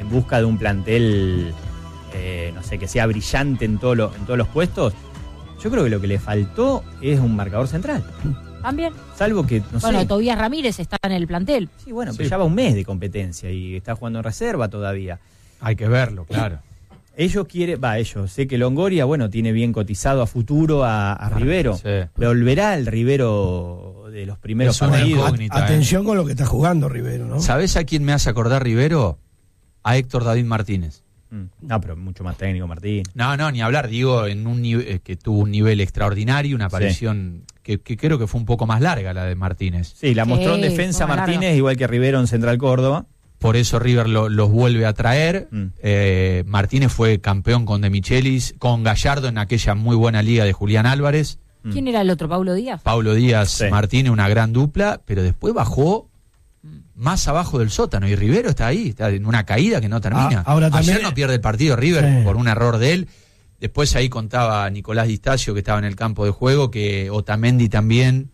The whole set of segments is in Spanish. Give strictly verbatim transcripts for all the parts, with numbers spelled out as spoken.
en busca de un plantel, eh, no sé, que sea brillante en, todo lo, en todos los puestos, yo creo que lo que le faltó es un marcador central. También. Salvo que, no bueno, sé. Tobías Ramírez está en el plantel. Sí, bueno, sí. pero ya va un mes de competencia y está jugando en reserva todavía. Hay que verlo, claro. Ellos quieren, va, ellos, sé que Longoria, bueno, tiene bien cotizado a futuro a, a Rivero. Sí. Volverá el Rivero de los primeros Es una partidos. incógnita. A- Atención con lo que está jugando Rivero, ¿no? ¿Sabés a quién me hace acordar Rivero? A Héctor David Martínez. Mm, No, pero mucho más técnico, Martín. No, no, ni hablar, digo, en un nive- que tuvo un nivel extraordinario, una aparición que, que creo que fue un poco más larga la de Martínez. Sí, la mostró en Sí, defensa fue Martínez, largo. igual que Rivero en Central Córdoba. Por eso River lo- los vuelve a traer. Mm. Eh, Martínez fue campeón con De Michelis, con Gallardo en aquella muy buena liga de Julián Álvarez. Mm. ¿Quién era el otro? ¿Paulo Díaz? Paulo Díaz, Sí. Martínez, una gran dupla, pero después bajó más abajo del sótano y Rivero está ahí, está en una caída que no termina. Ah, ahora también- Ayer no pierde el partido River Sí. por un error de él. Después ahí contaba Nicolás Distacio, que estaba en el campo de juego, que Otamendi también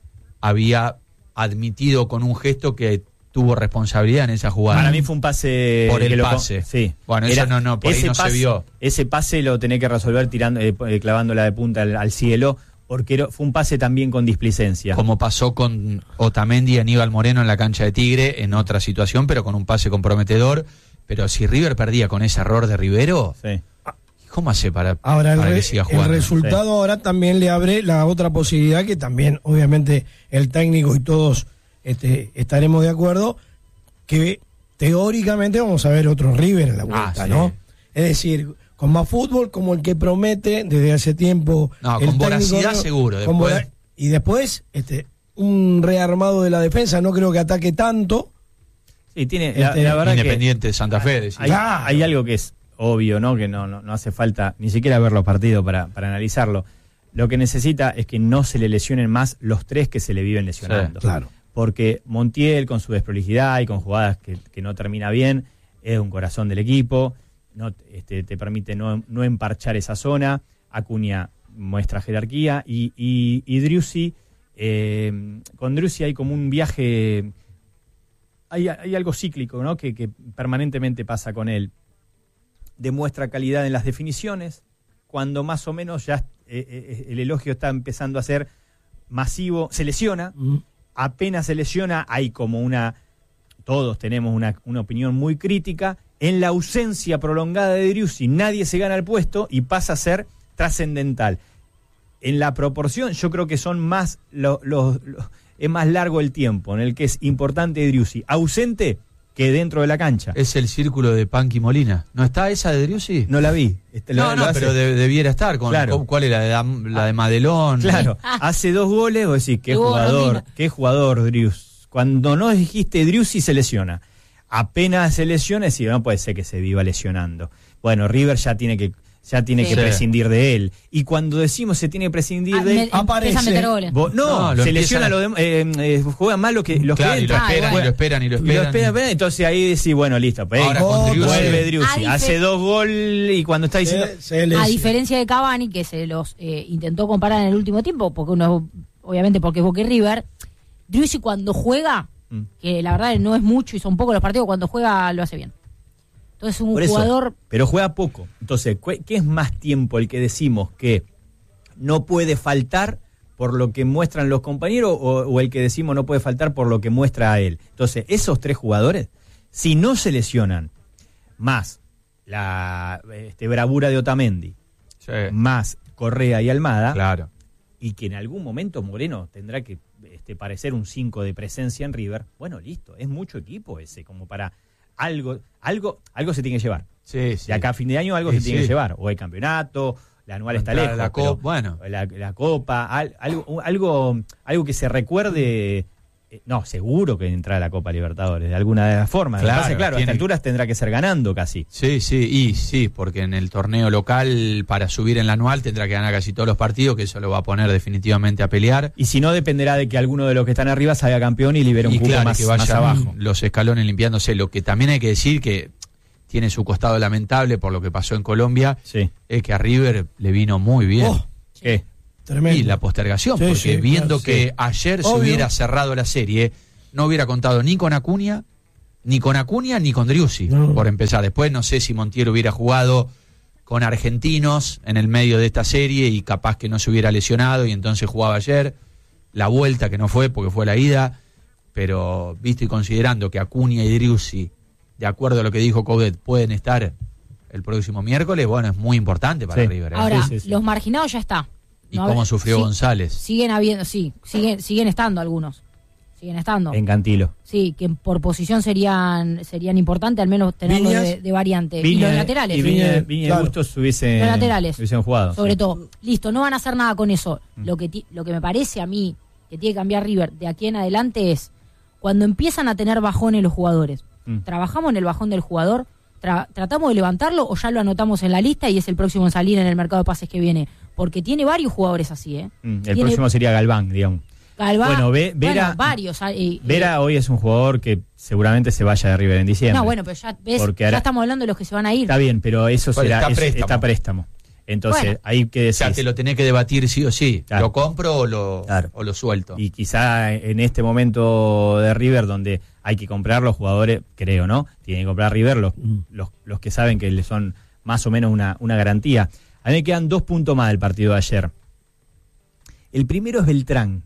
había admitido con un gesto que tuvo responsabilidad en esa jugada. Para mí fue un pase... Por el que lo- pase. Sí. Bueno, eso no, no, por ahí ese no se pase- vio. Ese pase lo tenés que resolver tirando, eh, eh, clavándola de punta al, al cielo, porque era- fue un pase también con displicencia. Como pasó con Otamendi y Aníbal Moreno en la cancha de Tigre, en otra situación, pero con un pase comprometedor. Pero si River perdía con ese error de Rivero, Sí. ¿cómo hace para, Ahora, el, para re- que siga el jugando? resultado Sí. ahora también le abre la otra posibilidad, que también, obviamente, el técnico y todos este, estaremos de acuerdo, que teóricamente vamos a ver otro River en la vuelta, Ah, sí. ¿no? Es decir, con más fútbol, como el que promete desde hace tiempo. No, el con técnico, voracidad ¿no? seguro, Con después- vora- y después, este, un rearmado de la defensa, no creo que ataque tanto. Sí, tiene, la, Este, la verdad que Independiente de Santa Fe, decís. hay, Claro. hay algo que es obvio, ¿no? Que no, no, no hace falta ni siquiera ver los partidos para, para analizarlo. Lo que necesita es que no se le lesionen más los tres que se le viven lesionando. Sí, claro. Porque Montiel, con su desprolijidad y con jugadas que, que no termina bien, es un corazón del equipo, no este, te permite no, no emparchar esa zona. Acuña muestra jerarquía y, y, y Driussi, eh, con Driussi hay como un viaje, hay, hay algo cíclico, ¿no? que, que permanentemente pasa con él. Demuestra calidad en las definiciones, cuando más o menos ya eh, eh, el elogio está empezando a ser masivo, se lesiona. Mm. Apenas se lesiona, hay como una, todos tenemos una, una opinión muy crítica. En la ausencia prolongada de Driussi, nadie se gana el puesto y pasa a ser trascendental. En la proporción, yo creo que son más los, los, los- es más largo el tiempo en el que es importante Driussi ausente que dentro de la cancha. Es el círculo de Panqui Molina. ¿No está esa de Driussi? No la vi. Este, lo- no, lo no, hace- pero de- debiera estar. Con, Claro. con- ¿Cuál era? La de, la de Madelón. Claro, hace dos goles, vos decís, qué Hugo jugador, Rondina. qué jugador Driussi. Cuando no dijiste Driussi se lesiona. Apenas se lesiona, decís, no puede ser que se viva lesionando. Bueno, River ya tiene que ya tiene Sí. que prescindir de él. Y cuando decimos se tiene que prescindir Ah, de me- él, aparece. empieza a meter goles. vos- no, No, lo se empiezan lesiona a- lo de, eh, eh, juegan mal los que, los Claro, que y lo entran. esperan, Ah, y lo esperan, y lo Y lo esperan. esperan, esperan, entonces ahí decís, bueno, listo, pues, Ahora con Oh, Driussi. vuelve Driussi. A Hace dife- dos goles y cuando está diciendo... Se- se A lesiona. diferencia de Cavani, que se los eh, intentó comparar en el último tiempo, porque uno, obviamente porque es Boca y River, Driussi cuando juega, Mm. que la verdad no es mucho y son pocos los partidos, cuando juega lo hace bien. Entonces es un Por eso, jugador... pero juega poco. Entonces, ¿cu- ¿qué es más tiempo el que decimos que no puede faltar por lo que muestran los compañeros o, o el que decimos no puede faltar por lo que muestra a él? Entonces, esos tres jugadores, si no se lesionan, más la este, bravura de Otamendi, Sí, más Correa y Almada, claro. y que en algún momento Moreno tendrá que este, parecer un cinco de presencia en River, bueno, listo, es mucho equipo ese, como para algo, algo, algo se tiene que llevar. Sí, sí. De acá a fin de año algo Sí, se tiene sí. que llevar, o el campeonato, la anual está Entrar a lejos, la pero Copa, bueno. la, la Copa, al- algo, algo, algo que se recuerde, eh, no, seguro que entra a la Copa Libertadores, de alguna de las formas. Claro, Lo que pasa es, claro, a tiene- estas alturas tendrá que ser ganando casi. Sí, sí, y sí, porque en el torneo local, para subir en la anual, tendrá que ganar casi todos los partidos, que eso lo va a poner definitivamente a pelear. Y si no, dependerá de que alguno de los que están arriba salga campeón y libere un Y cupo claro, más, que más vayan abajo. los escalones limpiándose. Lo que también hay que decir que tiene su costado lamentable por lo que pasó en Colombia, Sí. es que a River le vino muy bien. Oh, ¿Qué? tremendo. Y la postergación, Sí, porque sí, viendo claro, que sí. ayer se Obvio. hubiera cerrado la serie, no hubiera contado ni con Acuña, ni con Acuña ni con Driussi, No. por empezar. Después no sé si Montiel hubiera jugado con argentinos en el medio de esta serie y capaz que no se hubiera lesionado y entonces jugaba ayer. La vuelta que no fue porque fue la ida, pero visto y considerando que Acuña y Driussi, de acuerdo a lo que dijo Coudet, pueden estar el próximo miércoles, bueno, es muy importante para Sí. River. ¿eh? Ahora, Sí, sí, sí. los marginados ya está. ¿Y No, cómo a ver, sufrió sí, González? Siguen habiendo, sí, siguen, siguen estando algunos. Siguen estando. En Cantilo. Sí, que por posición serían serían importantes, al menos tenerlos Viñas. de, de variante. y Viña- los laterales. Y Viña, Viña, Viña y claro. Bustos hubiesen, Los laterales. hubiesen jugado. Sobre sí. todo. Listo, no van a hacer nada con eso. Mm. Lo que ti- lo que me parece a mí que tiene que cambiar River de aquí en adelante es cuando empiezan a tener bajones los jugadores. Mm. Trabajamos en el bajón del jugador, tra- tratamos de levantarlo o ya lo anotamos en la lista y es el próximo en salir en el mercado de pases que viene. Porque tiene varios jugadores así, ¿eh? Mm, El Tiene- próximo sería Galván, digamos. Galván, Bueno, Ve- Vera- bueno, varios. ah, y- y- Vera hoy es un jugador que seguramente se vaya de River en diciembre. No, bueno, pero ya ves, Porque ya ahora- estamos hablando de los que se van a ir. Está bien, pero eso Bueno, será está es- préstamo. está préstamo. Entonces, Bueno. hay que O decir. sea, te lo tenés que debatir sí o sí. Claro. ¿Lo compro o lo, Claro. o lo suelto? Y quizá en este momento de River, donde hay que comprar los jugadores, creo, ¿no? Tienen que comprar River los, Mm. los, los que saben que le son más o menos una, una garantía. A mí me quedan dos puntos más del partido de ayer. El primero es Beltrán,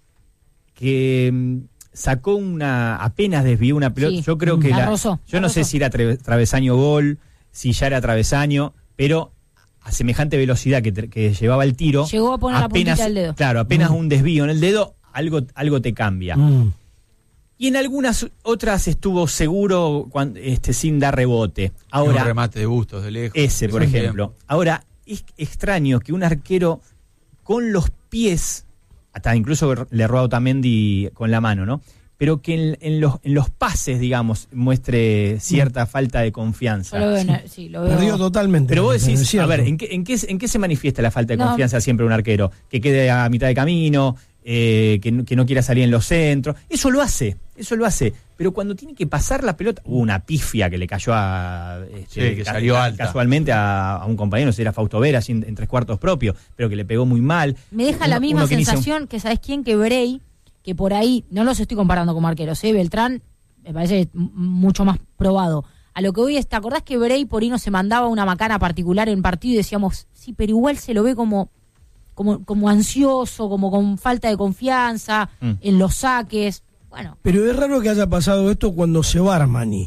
que mm, sacó una, apenas desvió una pelota. Sí, Yo creo que la la, rozó, yo la no sé rozó. si era tre- travesaño gol, si ya era travesaño, pero a semejante velocidad que, te- que llevaba el tiro, Llegó a poner la apenas, puntita del dedo. claro, apenas Mm. un desvío en el dedo, algo, algo te cambia. Mm. Y en algunas otras estuvo seguro cuan- este, sin dar rebote. un Ahora, remate de Bustos de lejos. ese, por También. ejemplo. Ahora, es extraño que un arquero con los pies, hasta incluso le erró a Otamendi con la mano, ¿no? Pero que en, en los, en los pases, digamos, muestre cierta falta de confianza. Yo lo veo, en- sí, lo veo. Perdió totalmente. Pero vos es decís, a cierto. ver, ¿en qué, en, qué, ¿en qué se manifiesta la falta de No. confianza siempre de un arquero? Que quede a mitad de camino, eh, que, no- que no quiera salir en los centros. Eso lo hace, eso lo hace. Pero cuando tiene que pasar la pelota, hubo una pifia que le cayó a, este, Sí, que ca- salió ca- alta. casualmente a, a un compañero, no sé si era Fausto Vera, así en, en tres cuartos propio, pero que le pegó muy mal. Me deja Uno- la misma uno que inicia un- sensación que, ¿sabes quién? Que Bray, que por ahí, no los estoy comparando como arqueros, ¿eh? Beltrán me parece m- mucho más probado. A lo que hoy es, ¿te acordás que Bray por ahí no se mandaba una macana particular en partido y decíamos, sí, pero igual se lo ve como, como, como ansioso, como con falta de confianza, Mm. en los saques? Bueno, Pero es raro que haya pasado esto cuando se va Armani.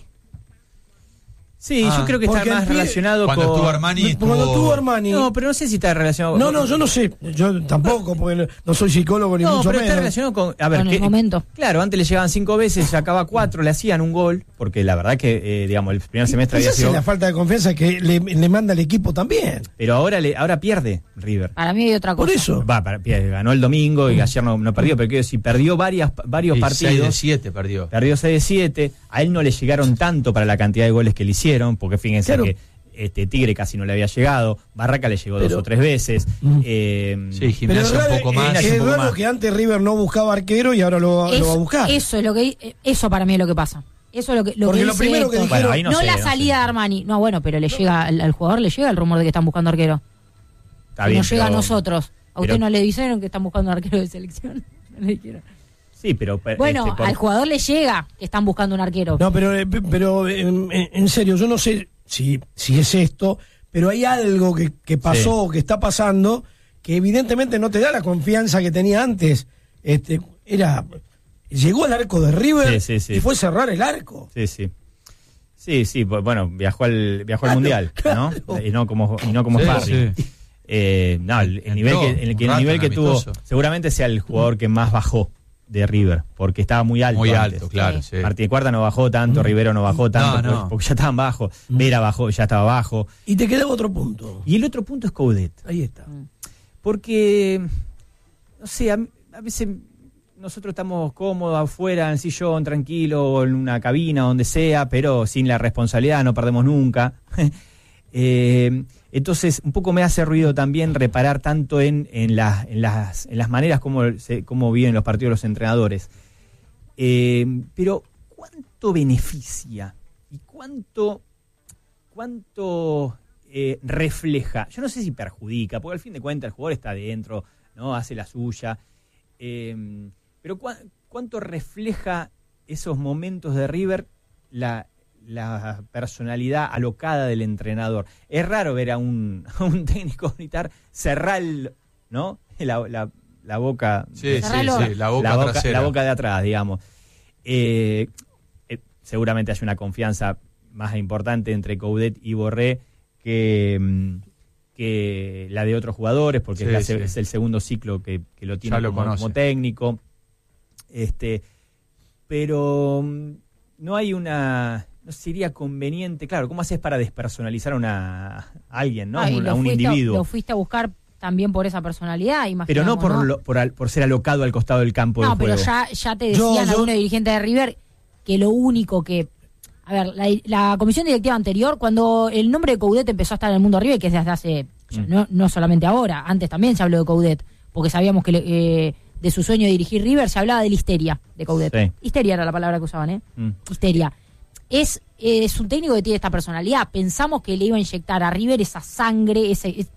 Sí, Ah, yo creo que está porque el más pibe- relacionado Cuando con... estuvo Armani Cuando estuvo- tuvo Armani. No, pero no sé si está relacionado No, con- no, yo no sé. Yo tampoco, porque no- no soy psicólogo ni No, mucho pero está menos. relacionado con... A ver, con el que- momento. Claro, antes le llegaban cinco veces, sacaba cuatro, le hacían un gol, porque la verdad que, eh, digamos, el primer semestre había Esa es sido... la falta de confianza que le, le manda al equipo también. Pero ahora le, ahora pierde River. Para mí hay otra cosa. Por eso. Va, para- pierde, ganó el domingo y ayer no, no perdió, pero quiero decir, perdió varias, varios Y seis de partidos. siete perdió. Perdió seis de siete, a él no le llegaron tanto para la cantidad de goles que le hicieron, porque fíjense Claro. que este Tigre casi no le había llegado, Barraca le llegó dos Pero- o tres veces. Mm. eh, Sí, Pero Gimnasia es un raro, poco es- más. Gimnasia es un poco raro más. que antes River no buscaba arquero y ahora lo, lo va a Eso, buscar. eso es lo que eso para mí es lo que pasa. Eso es lo que lo Porque que lo dice primero que Héctor. dijeron- Bueno, ahí no no sé, la no salida sé. de Armani. No, bueno, pero le llega al, al jugador le llega el rumor de que están buscando arquero. está Que bien, nos llega a pero- nosotros. A usted pero- no le dijeron que están buscando un arquero de selección. No le dijeron. Sí, pero... pe- Bueno, este, por- al jugador le llega que están buscando un arquero. No, pero, eh, pero eh, en, en serio, yo no sé si, si es esto, pero hay algo que, que pasó o que está pasando que evidentemente no te da la confianza que tenía antes. Este, era llegó al arco de River Sí, sí, sí. y fue cerrar el arco. Sí, sí. Sí, sí, pues, bueno, viajó al viajó al Claro, Mundial, claro. ¿no? Y no como y no como Sí, sparring. sí. Eh, no, el, el nivel Entró que el, un que- el rato nivel en que tuvo amistoso. seguramente sea el jugador que más bajó de River, porque estaba muy alto Muy antes. alto, claro. Sí. Martí Cuarta no bajó tanto, Rivero no bajó tanto, No, no. Porque, porque ya estaban bajos. Vera bajó, ya estaba bajo. Y te quedaba otro punto. Y el otro punto es Coudet. Ahí está. Porque, no sé, a, a veces nosotros estamos cómodos afuera, en el sillón, tranquilo, o en una cabina, donde sea, pero sin la responsabilidad, no perdemos nunca. Eh, entonces, un poco me hace ruido también reparar tanto en, en, las, en, las, en las maneras como, se, como viven los partidos los entrenadores. Eh, pero, ¿cuánto beneficia y cuánto, cuánto eh, refleja? Yo no sé si perjudica, porque al fin de cuentas el jugador está adentro, ¿no? Hace la suya. Eh, pero ¿cu- ¿cuánto refleja esos momentos de River la, la personalidad alocada del entrenador. Es raro ver a un, a un técnico militar cerrar, el, ¿no? La, la, la boca, sí, sí, sí, la boca, la boca, trasera. la boca de atrás, digamos. Eh, eh, seguramente hay una confianza más importante entre Coudet y Borré que, que la de otros jugadores, porque sí, es, la, sí. es el segundo ciclo que, que lo tiene lo como, como técnico. Este, pero no hay una, no sería conveniente, claro, ¿cómo haces para despersonalizar a, una, a alguien, ¿no? Ah, y a lo un fuiste, individuo. Lo fuiste a buscar también por esa personalidad, imaginamos, Pero no por, ¿no? Lo, por, al, por ser alocado al costado del campo No, de juego. pero ya, ya te decían Yo- yo- algunos dirigentes de River que lo único que... A ver, la, la comisión directiva anterior, cuando el nombre de Coudet empezó a estar en el mundo River, que es desde hace... Mm. No, no solamente ahora, antes también se habló de Coudet, porque sabíamos que le, eh, de su sueño de dirigir River se hablaba de la histeria de Coudet. Sí. Histeria era la palabra que usaban, ¿eh? Mm. Histeria. Es, es un técnico que tiene esta personalidad. Pensamos que le iba a inyectar a River esa sangre, ese... es-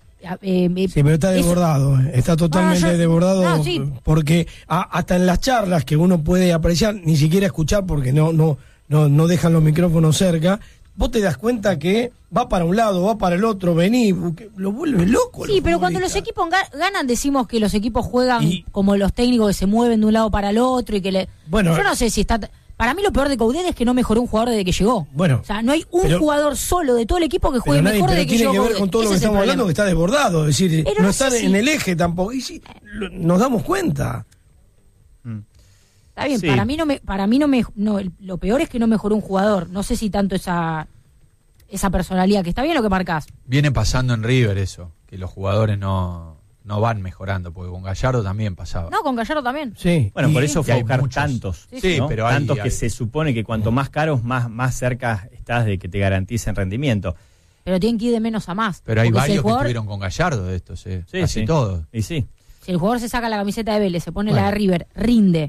eh, eh, Sí, pero está eso- desbordado, eh, está totalmente Ah, yo- desbordado, no, sí. porque a- hasta en las charlas que uno puede apreciar, ni siquiera escuchar porque no no no no dejan los micrófonos cerca, vos te das cuenta que va para un lado, va para el otro, vení, que lo vuelve loco. Sí, pero cuando los equipos ga- ganan decimos que los equipos juegan Y- como los técnicos que se mueven de un lado para el otro y que le... Bueno, yo no sé si está... t- Para mí lo peor de Coudet es que no mejoró un jugador desde que llegó. Bueno, o sea, no hay un pero- jugador solo de todo el equipo que juegue pero, nadie, mejor pero desde que tiene llegó que ver Coudet. con todo lo Ese que es el estamos hablando, que problema. está desbordado, es decir, Pero no no está sé si- en el eje tampoco, y sí, lo- nos damos cuenta. Mm. Está bien, Sí. para mí no me, para mí no me, no, el- lo peor es que no mejoró un jugador. No sé si tanto esa, esa personalidad, que está bien lo que marcás. Viene pasando en River eso, que los jugadores no, no van mejorando, porque con Gallardo también pasaba. No, con Gallardo también. Sí. Bueno, y- por eso y fue a hay buscar muchos. tantos. Sí, sí, ¿no? pero hay- tantos que hay- se supone que cuanto más caros, más, más cerca estás de que te garanticen rendimiento. Pero tienen que ir de menos a más. Pero hay Porque si el varios jugador- que estuvieron con Gallardo de estos, eh, Sí, casi sí. todos. Y sí. Si el jugador se saca la camiseta de Vélez, se pone Bueno. la de River, rinde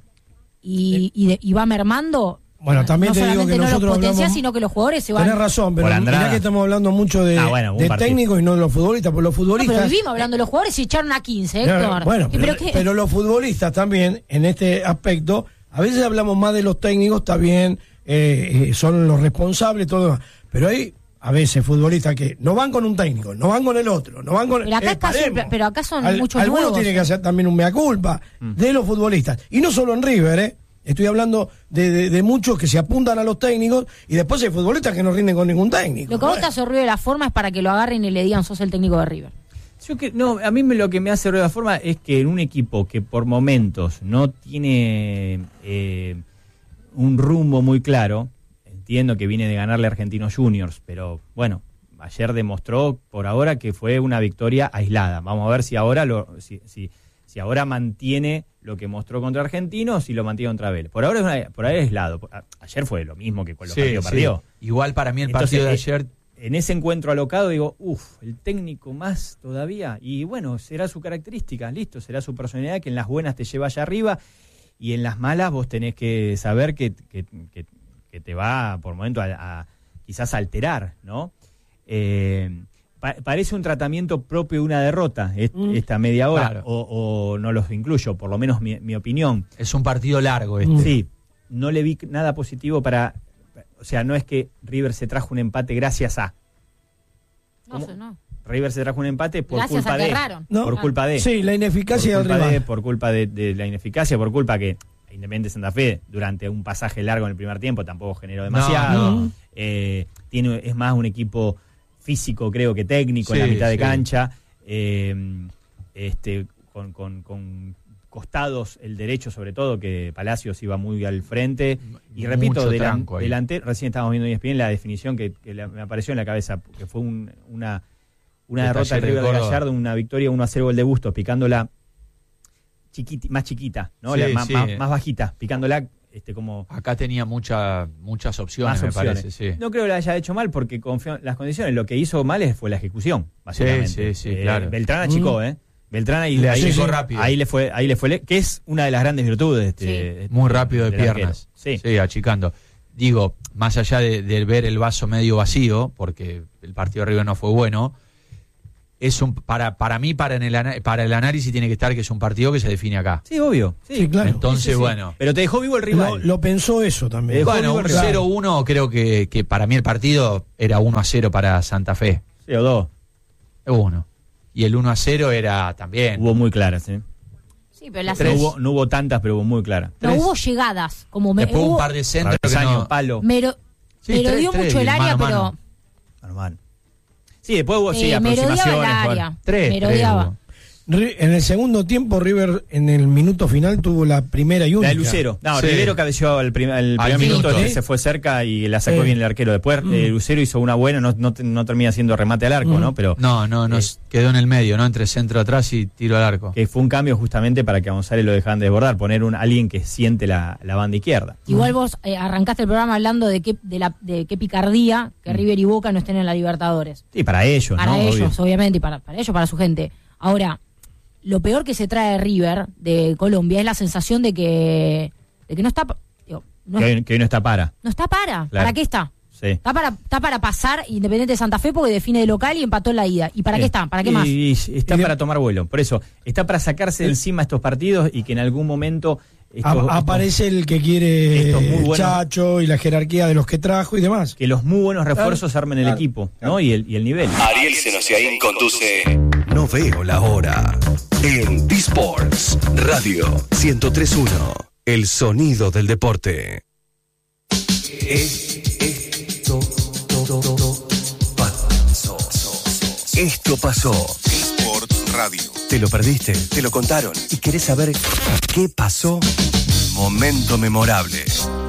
y, y, de- y va mermando, Bueno, también no te digo solamente que no los nosotros potencia, hablamos- sino que los jugadores se van... Tenés razón, pero Por Andrada. mirá que estamos hablando mucho de, Ah, bueno, un de partido. técnicos y no de los futbolistas, porque los No, futbolistas... pero vivimos hablando de los jugadores y echaron a quince, No, Héctor. bueno, ¿Y pero, pero qué? pero los futbolistas también, en este aspecto, a veces hablamos más de los técnicos, está bien, eh, eh, son los responsables, todo lo demás. Pero hay a veces futbolistas que no van con un técnico, no van con el otro, no van con... Pero acá eh, es casi- paremos. pero acá son Al- muchos Algunos nuevos. tienen que hacer también un mea culpa de los futbolistas. Y no solo en River, ¿eh? Estoy hablando de, de, de muchos que se apuntan a los técnicos y después hay futbolistas que no rinden con ningún técnico. Lo que a vos te Bueno. hace ruido de la forma es para que lo agarren y le digan sos el técnico de River. Yo que, no, a mí me, lo que me hace ruido de la forma es que en un equipo que por momentos no tiene eh, un rumbo muy claro, entiendo que viene de ganarle a Argentinos Juniors, pero bueno, ayer demostró por ahora que fue una victoria aislada. Vamos a ver si ahora lo, si, si, si ahora mantiene lo que mostró contra Argentinos y lo mantiene contra Vélez. Por ahora es una, por ahora es aislado. A- Ayer fue lo mismo que con los Sí, partidos sí. perdió. Igual para mí el Entonces, partido de eh, ayer, En ese encuentro alocado digo, uff, el técnico más todavía. Y bueno, será su característica, listo, será su personalidad que en las buenas te lleva allá arriba y en las malas vos tenés que saber que, que, que, que te va por momento a, a quizás alterar, ¿no? Eh, pa- parece un tratamiento propio de una derrota, est- Mm. esta media hora, Claro. o, o no los incluyo, por lo menos mi, mi opinión. es un partido largo este. Mm. Sí, no le vi nada positivo para... O sea, no es que River se trajo un empate gracias a... No ¿Cómo? sé, no. River se trajo un empate por Gracias culpa a que de... erraron. No. Por culpa de... Sí, la ineficacia por del culpa de, rival. por culpa de, de la ineficacia, por culpa que Independiente Santa Fe, durante un pasaje largo en el primer tiempo, tampoco generó demasiado. no. Eh, tiene, es más un equipo físico, creo que técnico, en la Sí, mitad de sí. cancha. Eh, este, con, con, con costados, el derecho sobre todo, que Palacios iba muy al frente. Y repito, Mucho delan- tranco ahí. delante, recién estábamos viendo en E S P N la definición que, que la- me apareció en la cabeza, que fue un- una, una De derrota del Talleres de River de Córdoba. Gallardo, una victoria uno a cero gol de Bustos, picándola chiquiti, más chiquita, ¿no? Sí, La- más, sí. más, más bajita, picándola este, como Acá tenía mucha, muchas opciones, más me opciones. parece, sí. No creo que lo haya hecho mal porque confió en las condiciones. Lo que hizo mal es- fue la ejecución, básicamente. Sí, sí, sí, Eh, claro. Beltrán achicó, Mm. ¿eh? Beltrán ahí Le ahí, achicó ahí- rápido. ahí le fue, ahí le fue, le- que es una de las grandes virtudes de este, Sí. de- Muy rápido de del arquero. piernas. Sí. Sí, achicando. Digo, más allá de, de ver el vaso medio vacío, porque el partido de River no fue bueno, es un para para mí para en el para el análisis tiene que estar que es un partido que se define acá. Sí, obvio. Sí, Sí, claro. Entonces, Sí, sí, sí. bueno. Pero te dejó vivo el rival. Lo, lo pensó eso también. Eh, Bueno, Juan un River, cero uno creo que, que para mí el partido era uno a cero para Santa Fe. Sí, o dos. Uno. Y el uno a cero era también. Hubo muy claras, ¿eh? Sí, pero las No hubo, no hubo tantas, pero hubo muy claras. no tres. hubo llegadas. Como me, Después hubo, un par de centros que Travesaño, no. palo. mero- Sí, pero tres, dio tres, mucho el y área, mano a pero mano. Mano a mano. Sí, después hubo sí, eh, merodeaba el aproximaciones. área. bueno. Tres, tres Merodeaba. hubo. Ri- En el segundo tiempo, River en el minuto final tuvo la primera y única. La de Lucero. No, Sí. Rivero cabeció al primer, al Al primer minuto, minuto. que se fue cerca y la sacó Sí. bien el arquero. Después eh, Lucero hizo una buena, no, no, no termina siendo remate al arco, Mm. ¿no? Pero No, no, no. Eh. Quedó en el medio, ¿no? Entre centro atrás y tiro al arco. que fue un cambio justamente para que a González lo dejaran desbordar, poner un alguien que siente la, la banda izquierda. Igual vos eh, arrancaste el programa hablando de qué, de, la, de qué picardía que River y Boca no estén en la Libertadores. Sí, para ellos, Para ¿no? ellos, Obvio. obviamente, y para, para ellos, para su gente. Ahora, lo peor que se trae de River, de Colombia, es la sensación de que, de que no está, digo, no, Que, hoy, que hoy no está para. no está para. Claro. ¿Para qué está? Sí. Está para, está para pasar Independiente de Santa Fe porque define de local y empató en la ida. ¿Y para Sí. qué está? ¿Para qué Y- más? y está Y de- para tomar vuelo. Por eso, está para sacarse de encima estos partidos y que en algún momento. A- estos- aparece el que quiere estos muy buenos- Chacho y la jerarquía de los que trajo y demás. que los muy buenos refuerzos armen el Claro. equipo, ¿no? Y el, y el nivel. Ariel Senosiaín conduce No veo la hora. En D-Sports Radio ciento tres punto uno. El sonido del deporte. Esto pasó. Esto pasó. Sports Radio. ¿Te lo perdiste? ¿Te lo contaron? ¿Y querés saber qué pasó? Momento memorable.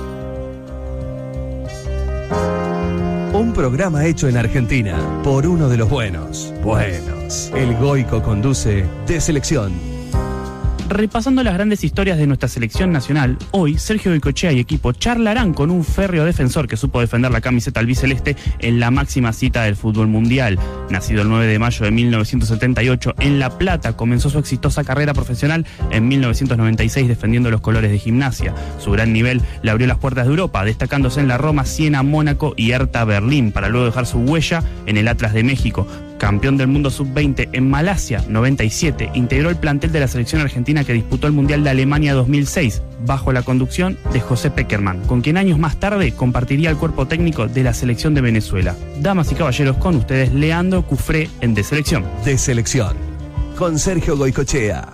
Un programa hecho en Argentina por uno de los buenos. Buenos. El Goico conduce De Selección. Repasando las grandes historias de nuestra selección nacional, hoy Sergio Goicoechea y equipo charlarán con un férreo defensor que supo defender la camiseta albiceleste en la máxima cita del fútbol mundial. Nacido el nueve de mayo de mil novecientos setenta y ocho en La Plata, comenzó su exitosa carrera profesional en mil novecientos noventa y seis defendiendo los colores de Gimnasia. Su gran nivel le abrió las puertas de Europa, destacándose en la Roma, Siena, Mónaco y Hertha Berlín, para luego dejar su huella en el Atlas de México. Campeón del mundo sub veinte en Malasia, noventa y siete, integró el plantel de la selección argentina que disputó el Mundial de Alemania dos mil seis, bajo la conducción de José Peckerman, con quien años más tarde compartiría el cuerpo técnico de la selección de Venezuela. Damas y caballeros, con ustedes, Leandro Cufré en De Selección. De Selección. Con Sergio Goicoechea.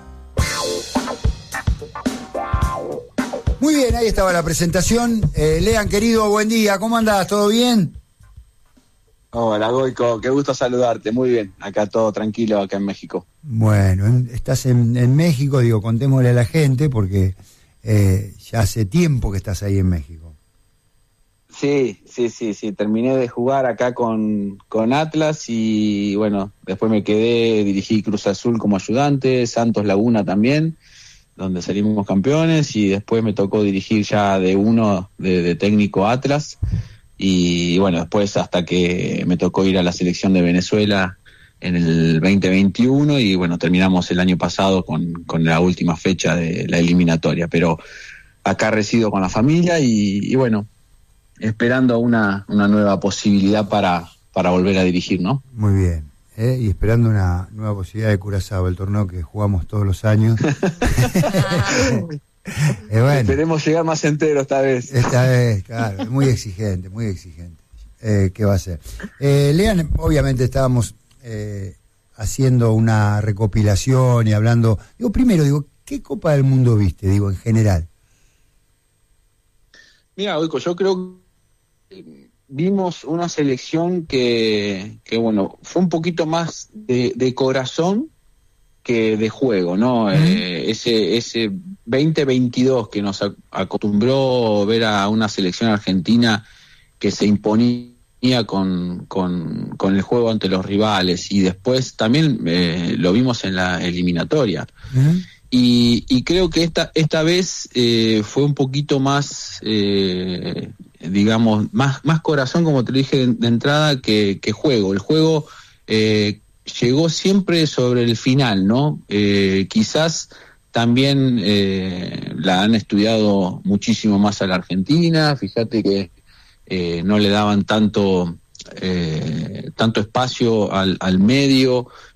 Muy bien, ahí estaba la presentación. Eh, Lean, querido, buen día. ¿Cómo andás? ¿Todo bien? Hola, Goico, qué gusto saludarte. Muy bien, acá todo tranquilo, acá en México. Bueno, en- estás en, en México, digo, contémosle a la gente, porque eh, ya hace tiempo que estás ahí en México. Sí, sí, sí, sí. Terminé de jugar acá con, con Atlas y bueno, después me quedé, dirigí Cruz Azul como ayudante, Santos Laguna también, donde salimos campeones, y después me tocó dirigir ya de uno de, de técnico Atlas. Y bueno, después hasta que me tocó ir a la selección de Venezuela en el veinte veintiuno y bueno, terminamos el año pasado con, con la última fecha de la eliminatoria, pero acá resido con la familia y, y bueno, esperando una, una nueva posibilidad para, para volver a dirigir, ¿no? Muy bien. ¿eh? Y esperando una nueva posibilidad de Curazao, el torneo que jugamos todos los años. Eh, bueno, Esperemos llegar más enteros esta vez. esta vez, claro, es muy exigente, muy exigente. Eh, ¿Qué va a ser? Eh, Lean, obviamente estábamos eh, haciendo una recopilación y hablando. Digo, primero, digo, ¿qué Copa del Mundo viste? Digo, en general. Mira, Goico, yo creo que vimos una selección que, que bueno, fue un poquito más de, de corazón que de juego, ¿no? Eh, ese ese veinte veintidós que nos ac- acostumbró ver a una selección argentina que se imponía con, con, con el juego ante los rivales, y después también eh, lo vimos en la eliminatoria. ¿Mm? Y, y creo que esta esta vez eh, fue un poquito más, eh, digamos, más más corazón, como te dije de, de entrada, que, que juego. El juego eh, llegó siempre sobre el final, ¿no? Eh, quizás también eh, la han estudiado muchísimo más a la Argentina. Fíjate que eh, no le daban tanto eh, tanto espacio al, al medio.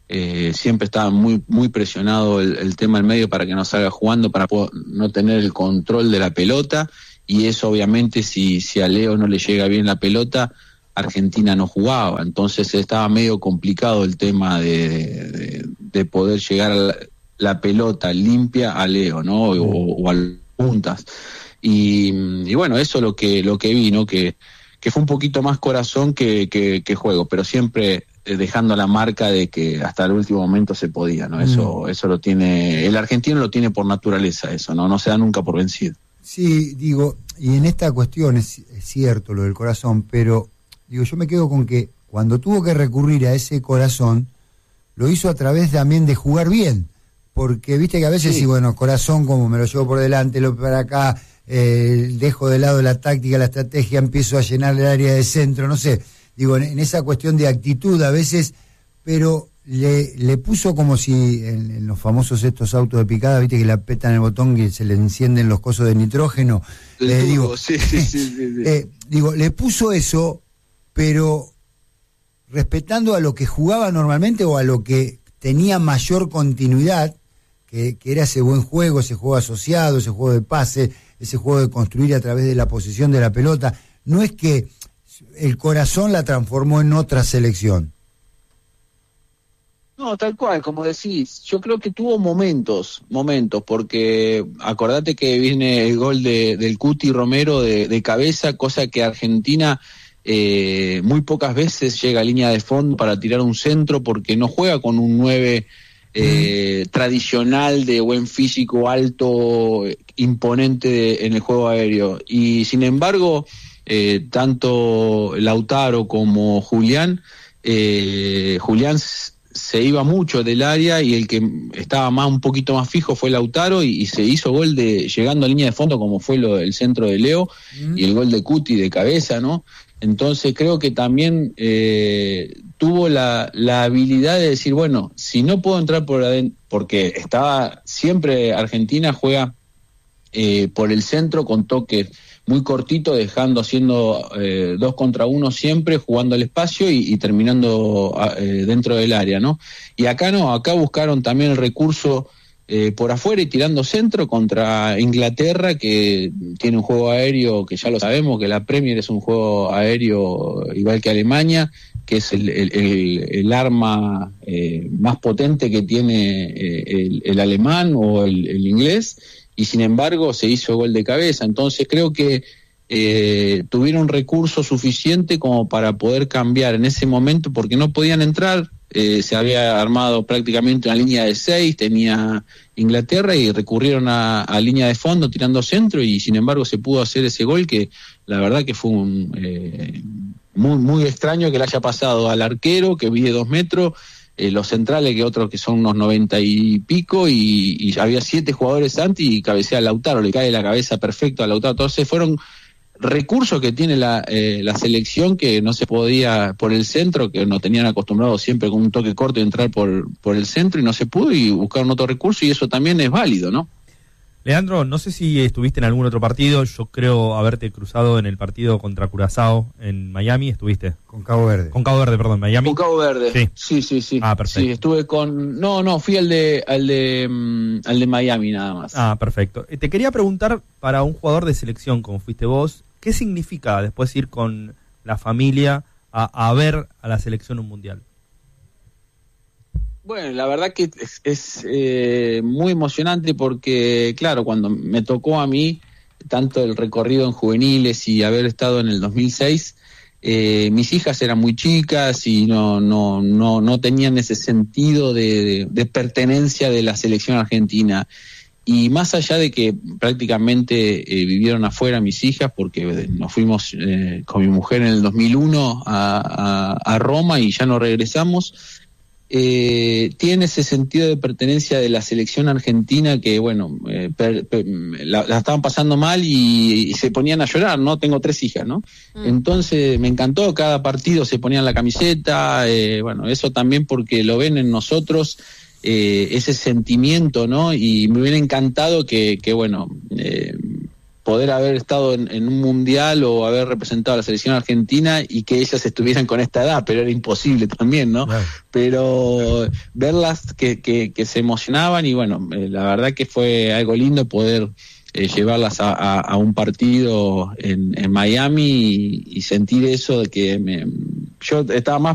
eh, siempre estaba muy muy presionado el, el tema del medio para que no salga jugando, para po- no tener el control de la pelota, y eso obviamente si, si a Leo no le llega bien la pelota, Argentina no jugaba, entonces estaba medio complicado el tema de, de, de poder llegar a la, la pelota limpia a Leo, ¿no? O, o a puntas. Y, y bueno, eso es lo que, lo que vi, ¿no? Que, que fue un poquito más corazón que, que, que juego, pero siempre dejando la marca de que hasta el último momento se podía, ¿no? Eso, mm. eso lo tiene, el argentino lo tiene por naturaleza, eso, ¿no? No se da nunca por vencido. Sí, digo, y en esta cuestión es, es cierto lo del corazón, pero digo, yo me quedo con que cuando tuvo que recurrir a ese corazón, lo hizo a través también de jugar bien, porque viste que a veces, sí, sí bueno, corazón como me lo llevo por delante, lo para acá, eh, dejo de lado la táctica, la estrategia, empiezo a llenar el área de centro, no sé, digo, en, en esa cuestión de actitud a veces, pero le, le puso como si en, en los famosos estos autos de picada, viste que le apretan el botón y se le encienden los cosos de nitrógeno, eh, digo, sí, sí, sí, sí, sí. Eh, digo, le puso eso, pero respetando a lo que jugaba normalmente o a lo que tenía mayor continuidad, que, que era ese buen juego, ese juego asociado, ese juego de pase, ese juego de construir a través de la posesión de la pelota. No es que el corazón la transformó en otra selección. No, tal cual, como decís, yo creo que tuvo momentos, momentos, porque acordate que viene el gol de, del Cuti Romero de, de cabeza, cosa que Argentina eh, muy pocas veces llega a línea de fondo para tirar un centro, porque no juega con un nueve eh, mm. tradicional de buen físico, alto, imponente de, en el juego aéreo, y sin embargo, eh, tanto Lautaro como Julián, eh, Julián se iba mucho del área y el que estaba más un poquito más fijo fue Lautaro y, y se hizo gol de llegando a línea de fondo como fue lo, el centro de Leo mm. y el gol de Cuti de cabeza, ¿no? Entonces creo que también eh, tuvo la, la habilidad de decir, bueno, si no puedo entrar por adentro, porque estaba siempre Argentina juega eh, por el centro con toques muy cortito, dejando, haciendo eh, dos contra uno siempre, jugando al espacio y, y terminando eh, dentro del área, ¿no? Y acá no, acá buscaron también el recurso eh, por afuera y tirando centro contra Inglaterra, que tiene un juego aéreo que ya lo sabemos, que la Premier es un juego aéreo igual que Alemania, que es el, el, el, el arma eh, más potente que tiene eh, el, el alemán o el, el inglés, y sin embargo se hizo gol de cabeza. Entonces creo que eh, tuvieron recurso suficiente como para poder cambiar en ese momento, porque no podían entrar, eh, se había armado prácticamente una línea de seis, tenía Inglaterra, y recurrieron a, a línea de fondo tirando centro, y sin embargo se pudo hacer ese gol que la verdad que fue un, eh, muy, muy extraño que le haya pasado al arquero, que mide dos metros, Eh, los centrales, que otros que son unos noventa y pico, y, y había siete jugadores antes y cabecea a Lautaro, le cae la cabeza perfecto a Lautaro. Entonces fueron recursos que tiene la, eh, la selección, que no se podía por el centro, que nos tenían acostumbrados siempre con un toque corto de entrar por, por el centro, y no se pudo, y buscaron otro recurso, y eso también es válido, ¿no? Leandro, no sé si estuviste en algún otro partido, yo creo haberte cruzado en el partido contra Curazao en Miami, ¿estuviste? Con Cabo Verde. Con Cabo Verde, perdón, Miami. Con Cabo Verde, sí, sí, sí. sí. Ah, perfecto. Sí, estuve con... No, no, fui al de, al de, um, al de Miami nada más. Ah, perfecto. Eh, te quería preguntar, para un jugador de selección como fuiste vos, ¿qué significa después ir con la familia a, a ver a la selección un mundial? Bueno, la verdad que es, es eh, muy emocionante, porque, claro, cuando me tocó a mí, tanto el recorrido en juveniles y haber estado en el dos mil seis, eh, mis hijas eran muy chicas y no no no no tenían ese sentido de, de, de pertenencia de la selección argentina. Y más allá de que prácticamente eh, vivieron afuera mis hijas, porque nos fuimos eh, con mi mujer en el dos mil uno a, a, a Roma y ya no regresamos, Eh, tiene ese sentido de pertenencia de la selección argentina que, bueno, eh, per, per, la, la estaban pasando mal y, y se ponían a llorar, ¿no? Tengo tres hijas, ¿no? Mm. Entonces me encantó, cada partido se ponían la camiseta, eh, bueno, eso también porque lo ven en nosotros, eh, ese sentimiento, ¿no? Y me hubiera encantado que, que bueno, eh, poder haber estado en, en un mundial o haber representado a la selección argentina y que ellas estuvieran con esta edad, pero era imposible también, ¿no? Claro. Pero verlas que, que, que se emocionaban y bueno, eh, la verdad que fue algo lindo poder eh, llevarlas a, a, a un partido en, en Miami y, y sentir eso de que me, yo estaba más